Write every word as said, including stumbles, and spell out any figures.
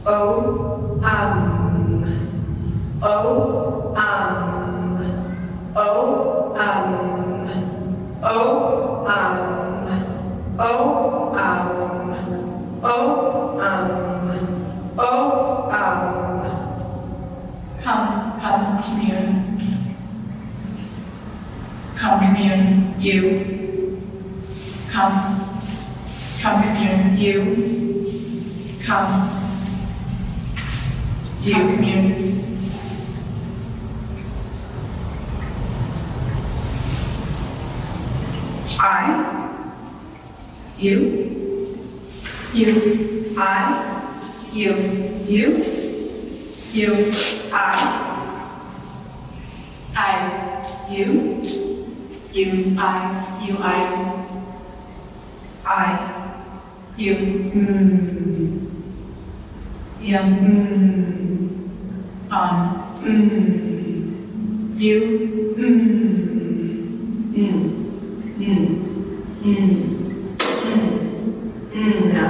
O, um, O, um, O, um, O, um, O, um, O, um, O, um. Come, come, commune. Come, commune. You. Come, come, commune. You. Come, You. come, commune. I. You. You, I. you, You. you, I. I, You. you, I, you, I, I. you, Mm. you, Mm. on, Mm. you, Mm. Mm. Mm. Mm.